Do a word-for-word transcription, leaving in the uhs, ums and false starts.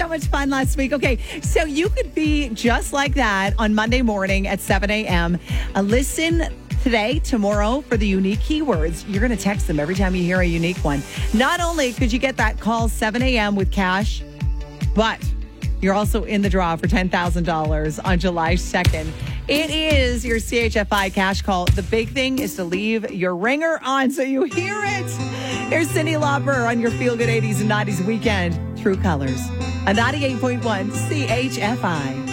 much fun last week. Okay, so you could be just like that on Monday morning at seven a.m. Uh, listen today, tomorrow for the unique keywords. You're going to text them every time you hear a unique one. Not only could you get that call seven a.m. with cash, but you're also in the draw for ten thousand dollars on July second. It is your C H F I cash call. The big thing is to leave your ringer on so you hear it. Here's Cyndi Lauper on your Feel Good eighties and nineties weekend. True Colors. A ninety-eight point one C H F I.